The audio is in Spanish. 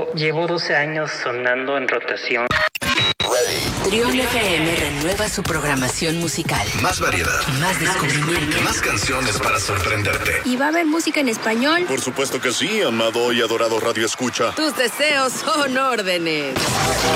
Llevo 12 años sonando en rotación. Trión FM renueva su programación musical. Más variedad. Más descubrimiento. Más canciones para sorprenderte. ¿Y va a haber música en español? Por supuesto que sí, amado y adorado Radio Escucha. Tus deseos son órdenes.